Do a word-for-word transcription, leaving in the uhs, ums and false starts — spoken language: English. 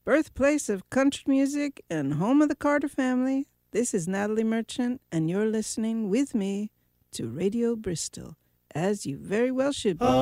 birthplace of country music and home of the Carter family. This is Natalie Merchant, and you're listening with me to Radio Bristol, as you very well should be.